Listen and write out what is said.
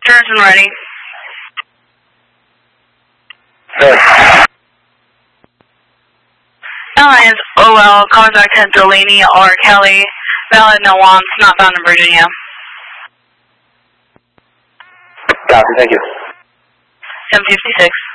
Turns when ready. Airlines OL, contact Delaney or Kelly. Valid, no wants, not found in Virginia. Copy, thank you. 756.